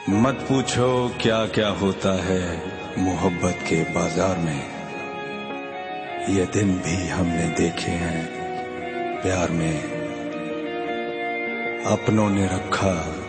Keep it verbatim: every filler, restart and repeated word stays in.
मत पूछो क्या क्या होता है मोहब्बत के बाजार में। ये दिन भी हमने देखे हैं प्यार में। अपनों ने रखा